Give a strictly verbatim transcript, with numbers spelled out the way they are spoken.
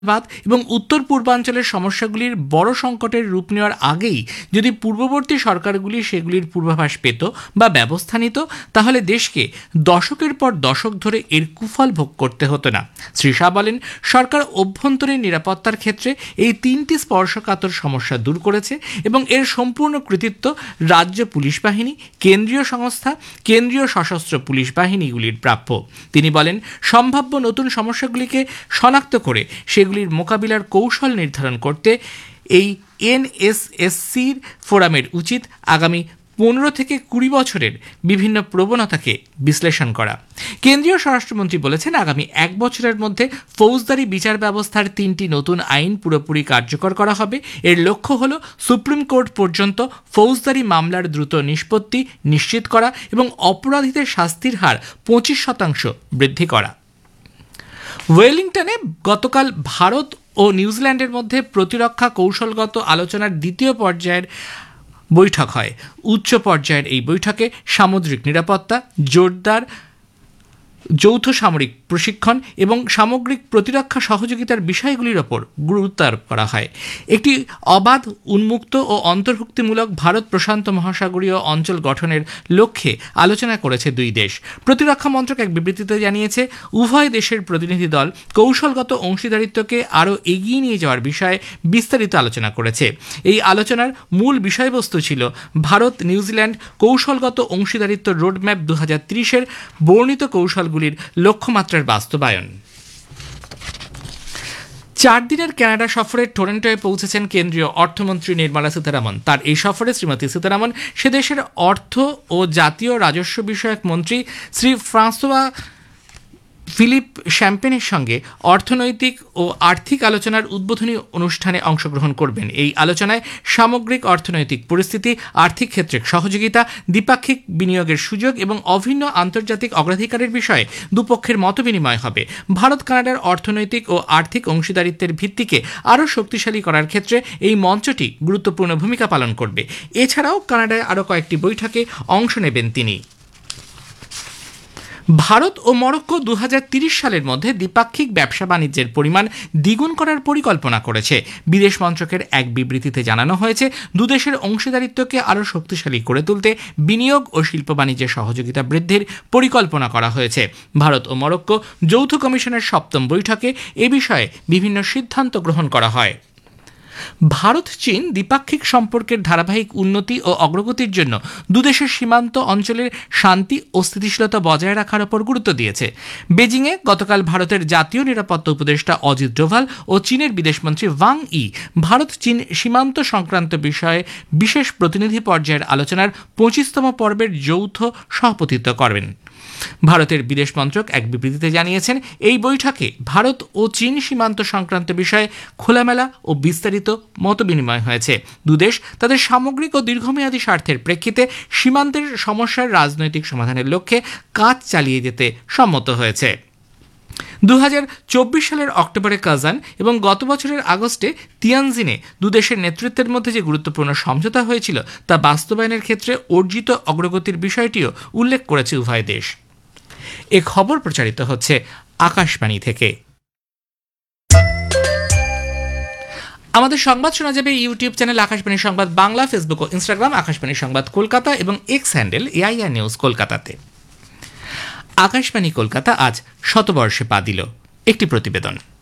বাদ এবং উত্তর পূর্বাঞ্চলের সমস্যাগুলির বড় সংকটের রূপ নেওয়ার আগেই যদি পূর্ববর্তী সরকারগুলি সেগুলির পূর্বাভাস পেত বা ব্যবস্থা নিত, তাহলে দেশকে দশকের পর দশক ধরে এর কুফল ভোগ করতে হতো না। শ্রী শাহ বলেন, সরকার অভ্যন্তরীণ নিরাপত্তার ক্ষেত্রে এই তিনটি স্পর্শকাতর সমস্যা দূর করেছে এবং এর সম্পূর্ণ কৃতিত্ব রাজ্য পুলিশ বাহিনী, কেন্দ্রীয় সংস্থা, কেন্দ্রীয় সশস্ত্র পুলিশ বাহিনীগুলির প্রাপ্য। তিনি বলেন, সম্ভাব্য নতুন সমস্যাগুলিকে শনাক্ত করে সেগুলির মোকাবিলার কৌশল নির্ধারণ করতে এই এনএসএসসির ফোরামের উচিত আগামী পনেরো থেকে কুড়ি বছরের বিভিন্ন প্রবণতাকে বিশ্লেষণ করা। কেন্দ্রীয় স্বরাষ্ট্রমন্ত্রী বলেছেন, আগামী এক বছরের মধ্যে ফৌজদারি বিচার ব্যবস্থার তিনটি নতুন আইন পুরোপুরি কার্যকর করা হবে। এর লক্ষ্য হল সুপ্রিম কোর্ট পর্যন্ত ফৌজদারি মামলার দ্রুত নিষ্পত্তি নিশ্চিত করা এবং অপরাধীদের শাস্তির হার পঁচিশ শতাংশ বৃদ্ধি করা। ওয়েলিংটনে গতকাল ভারত ও নিউজিল্যান্ডের মধ্যে প্রতিরক্ষা কৌশলগত আলোচনার দ্বিতীয় পর্যায়ের বৈঠক হয়। উচ্চ পর্যায়ের এই বৈঠকে সামুদ্রিক নিরাপত্তা, জোরদার যৌথ সামরিক প্রশিক্ষণ এবং সামগ্রিক প্রতিরক্ষা সহযোগিতার বিষয়গুলির ওপর গুরুত্ব আরোপ করা হয়। একটি অবাধ, উন্মুক্ত ও অন্তর্ভুক্তিমূলক ভারত প্রশান্ত মহাসাগরীয় অঞ্চল গঠনের লক্ষ্যে আলোচনা করেছে দুই দেশ। প্রতিরক্ষা মন্ত্রক এক বিবৃতিতে জানিয়েছে, উভয় দেশের প্রতিনিধি দল কৌশলগত অংশীদারিত্বকে আরও এগিয়ে নিয়ে যাওয়ার বিষয়ে বিস্তারিত আলোচনা করেছে। এই আলোচনার মূল বিষয়বস্তু ছিল ভারত নিউজিল্যান্ড কৌশলগত অংশীদারিত্ব রোডম্যাপ দু হাজার ত্রিশের বর্ণিত কৌশলগুলির লক্ষ্যমাত্রার বাস্তবায়ন। চার দিনের কানাডা সফরে টরন্টোয় পৌঁছেছেন কেন্দ্রীয় অর্থমন্ত্রী নির্মলা সীতারামন। তার এই সফরে শ্রীমতী সীতারামন সে দেশের অর্থ ও জাতীয় রাজস্ব বিষয়ক মন্ত্রী শ্রী ফ্রাঁসোয়া ফিলিপ শ্যাম্পেনের সঙ্গে অর্থনৈতিক ও আর্থিক আলোচনার উদ্বোধনী অনুষ্ঠানে অংশগ্রহণ করবেন। এই আলোচনায় সামগ্রিক অর্থনৈতিক পরিস্থিতি, আর্থিক ক্ষেত্রে সহযোগিতা, দ্বিপাক্ষিক বিনিয়োগের সুযোগ এবং অভিন্ন আন্তর্জাতিক অগ্রাধিকারের বিষয়ে দুপক্ষের মতবিনিময় হবে। ভারত কানাডার অর্থনৈতিক ও আর্থিক অংশীদারিত্বের ভিত্তিকে আরও শক্তিশালী করার ক্ষেত্রে এই মঞ্চটি গুরুত্বপূর্ণ ভূমিকা পালন করবে। এছাড়াও কানাডায় আরও কয়েকটি বৈঠকে অংশ নেবেন তিনি। ভারত ও মরক্কো দু হাজার তিরিশ সালের মধ্যে দ্বিপাক্ষিক ব্যবসা বাণিজ্যের পরিমাণ দ্বিগুণ করার পরিকল্পনা করেছে। বিদেশ মন্ত্রকের এক বিবৃতিতে জানানো হয়েছে, দুদেশের অংশীদারিত্বকে আরও শক্তিশালী করে তুলতে বিনিয়োগ ও শিল্প বাণিজ্যের সহযোগিতা বৃদ্ধির পরিকল্পনা করা হয়েছে। ভারত ও মরক্কো যৌথ কমিশনের সপ্তম বৈঠকে এ বিষয়ে বিভিন্ন সিদ্ধান্ত গ্রহণ করা হয়। ভারত চীন দ্বিপাক্ষিক সম্পর্কের ধারাবাহিক উন্নতি ও অগ্রগতির জন্য দুদেশের সীমান্ত অঞ্চলের শান্তি ও স্থিতিশীলতা বজায় রাখার উপর গুরুত্ব দিয়েছে। বেজিংয়ে গতকাল ভারতের জাতীয় নিরাপত্তা উপদেষ্টা অজিত ডোভাল ও চীনের বিদেশমন্ত্রী ওয়াং ই ভারত চীন সীমান্ত সংক্রান্ত বিষয়ে বিশেষ প্রতিনিধি পর্যায়ের আলোচনার পঁচিশতম পর্বের যৌথ সভাপতিত্ব করবেন। ভারতের বিদেশ মন্ত্রক এক বিবৃতিতে জানিয়েছেন, এই বৈঠকে ভারত ও চীন সীমান্ত সংক্রান্ত বিষয়ে খোলামেলা ও বিস্তারিত মতবিনিময় হয়েছে। দুদেশ তাদের সামগ্রিক ও দীর্ঘমেয়াদী স্বার্থের প্রেক্ষিতে সীমান্তের সমস্যার রাজনৈতিক সমাধানের লক্ষ্যে কাজ চালিয়ে যেতে সম্মত হয়েছে। দু হাজার চব্বিশ সালের অক্টোবরে কাজান এবং গত বছরের আগস্টে তিয়ানজিনে দুদেশের নেতৃত্বের মধ্যে যে গুরুত্বপূর্ণ সমঝোতা হয়েছিল তা বাস্তবায়নের ক্ষেত্রে অর্জিত অগ্রগতির বিষয়টিও উল্লেখ করেছে উভয় দেশ। এ খবর প্রচারিত হচ্ছে আকাশবাণী থেকে। আমাদের সংবাদ শোনা যাবে ইউটিউব চ্যানেল আকাশবাণী সংবাদ বাংলা, ফেসবুক ও ইনস্টাগ্রাম আকাশবাণী সংবাদ কলকাতা এবং এক্স হ্যান্ডেল এআইআর নিউজ কলকাতাতে। আকাশবাণী কলকাতা আজ শতবর্ষে পা দিল, একটি প্রতিবেদন।